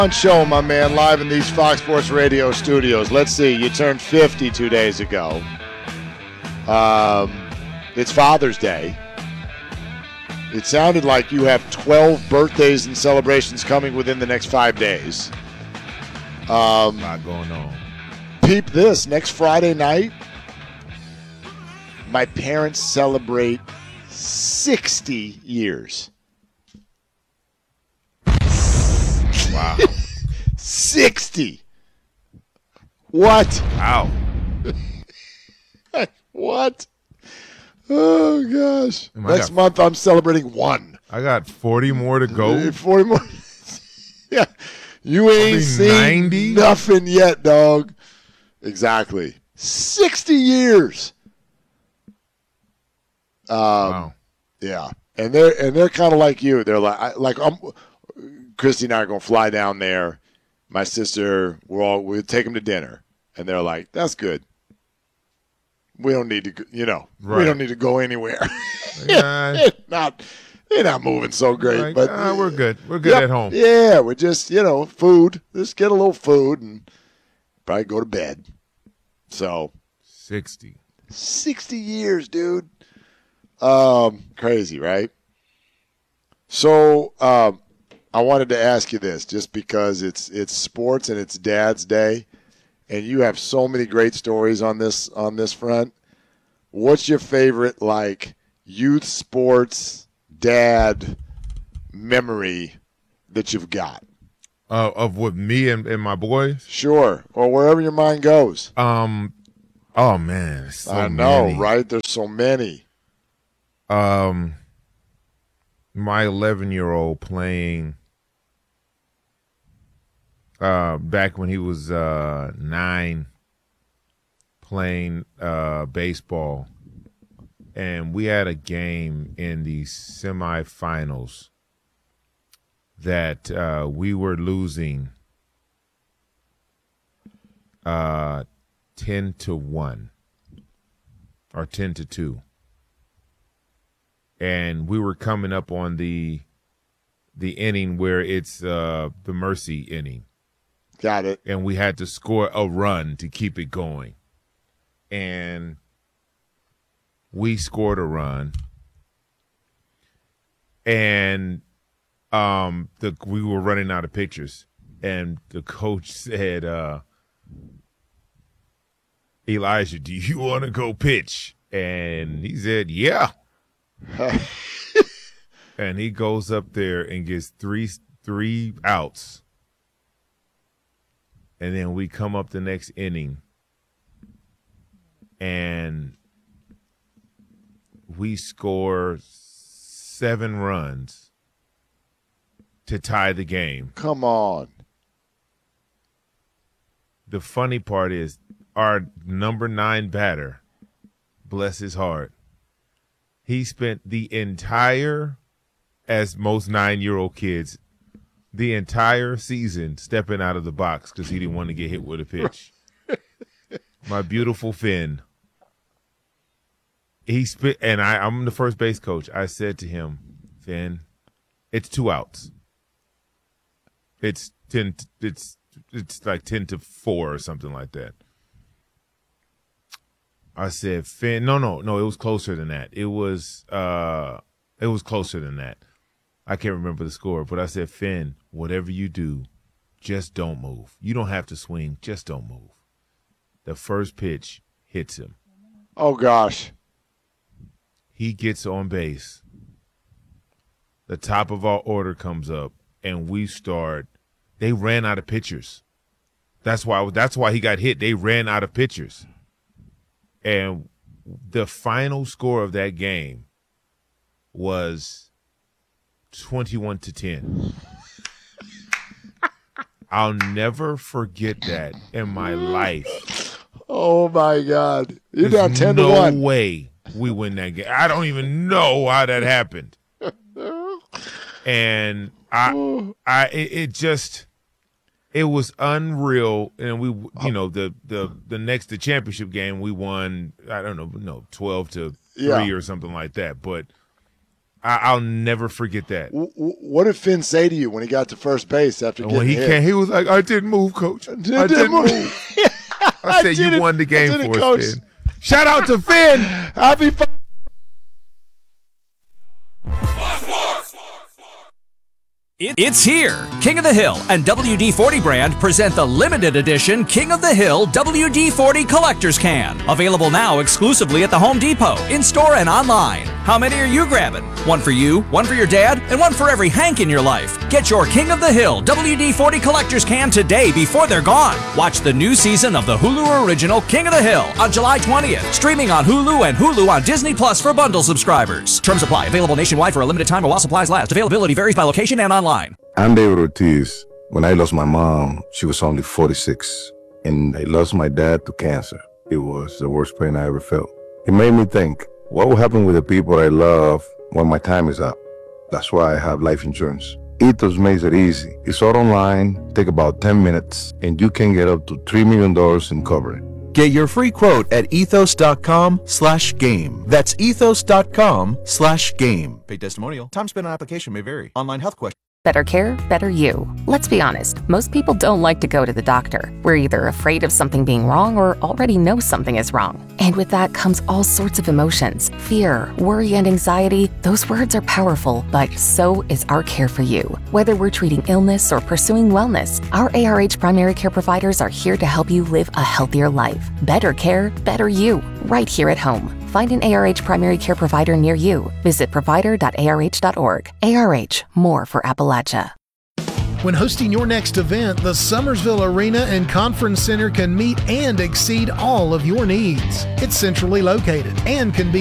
On show, my man, live in these Fox Sports Radio studios. Let's see, you turned 50 2 days ago. It's Father's Day. It sounded like you have 12 birthdays and celebrations coming within the next 5 days. A lot going on. Peep this, next Friday night, my parents celebrate 60 years. Wow. 60. What? Wow. What? Oh, gosh. Man, I Next got- month, I'm celebrating 1. I got 40 more to go. 40 more. Yeah. You ain't be seen 90? nothing yet, dog. Exactly. 60 years. Wow. Yeah. And they're kind of like you. They're like Christy and I are going to fly down there. My sister, we'll take them to dinner. And they're like, that's good. We don't need to, we Right. don't need to go anywhere. Yeah. They're not moving so great. Like, but we're good. We're good Yep. at home. Yeah, we're just, food. Just get a little food and probably go to bed. So 60. 60 years, dude. Crazy, right? So I wanted to ask you this just because it's sports and it's Dad's Day, and you have so many great stories on this front. What's your favorite youth sports dad memory that you've got? Of with me and my boys? Sure, or wherever your mind goes. Oh man, so I know, many. right? There's so many. My 11-year-old playing back when he was 9, playing baseball, and we had a game in the semifinals that we were losing 10-1 or 10-2. And we were coming up on the inning where it's the mercy inning. Got it. And we had to score a run to keep it going. And we scored a run. And we were running out of pitchers. And the coach said, Elijah, do you want to go pitch? And he said, yeah. And he goes up there and gets three outs. And then we come up the next inning and we score 7 runs to tie the game. Come on. The funny part is our number 9 batter, bless his heart, he spent the entire, as most 9-year-old kids, the entire season stepping out of the box because he didn't want to get hit with a pitch. My beautiful Finn. And I'm the first base coach. I said to him, Finn, it's 2 outs. It's like 10-4 or something like that. I said, Finn, no, it was closer than that. It was closer than that. I can't remember the score, but I said, Finn, whatever you do, just don't move. You don't have to swing, just don't move. The first pitch hits him. Oh, gosh. He gets on base. The top of our order comes up, and we start. They ran out of pitchers. That's why he got hit. They ran out of pitchers. And the final score of that game was 21-10. I'll never forget that in my life. Oh, my God. You're down There's 10-1. No way we win that game. I don't even know how that happened. And it was unreal. And we, the championship game, we won, I don't know, 12-3 or something like that. But I'll never forget that. What did Finn say to you when he got to first base after getting hit? He was like, "I didn't move, coach. I didn't move." I said, "You won the game for us, Finn." Shout out to Finn. Happy. It's here! King of the Hill and WD-40 brand present the limited edition King of the Hill WD-40 Collector's Can. Available now exclusively at the Home Depot, in-store and online. How many are you grabbing? One for you, one for your dad, and one for every Hank in your life. Get your King of the Hill WD-40 Collector's Can today before they're gone. Watch the new season of the Hulu original King of the Hill on July 20th. Streaming on Hulu and Hulu on Disney Plus for bundle subscribers. Terms apply. Available nationwide for a limited time or while supplies last. Availability varies by location and online. I'm David Ortiz. When I lost my mom, she was only 46, and I lost my dad to cancer. It was the worst pain I ever felt. It made me think, what will happen with the people I love when my time is up? That's why I have life insurance. Ethos makes it easy. It's all online, take about 10 minutes, and you can get up to $3 million in coverage. Get your free quote at ethos.com/game. That's ethos.com/game. Paid testimonial. Time spent on application may vary. Online health question. Better care, better you. Let's be honest, most people don't like to go to the doctor. We're either afraid of something being wrong or already know something is wrong. And with that comes all sorts of emotions. Fear, worry, and anxiety. Those words are powerful, but so is our care for you. Whether we're treating illness or pursuing wellness, our ARH primary care providers are here to help you live a healthier life. Better care, better you. Right here at home. Find an ARH primary care provider near you. Visit provider.arh.org. ARH, more for Appalachia. When hosting your next event, the Summersville Arena and Conference Center can meet and exceed all of your needs. It's centrally located and can be